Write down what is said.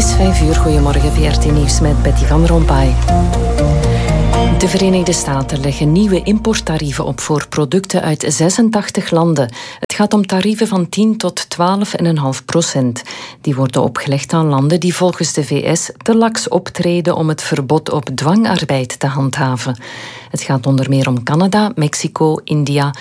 is 5 uur. Goedemorgen, VRT Nieuws met Betty van Rompuy. De Verenigde Staten leggen nieuwe importtarieven op voor producten uit 86 landen. Het gaat om tarieven van 10 tot 12,5%. Die worden opgelegd aan landen die volgens de VS te laks optreden om het verbod op dwangarbeid te handhaven. Het gaat onder meer om Canada, Mexico, India,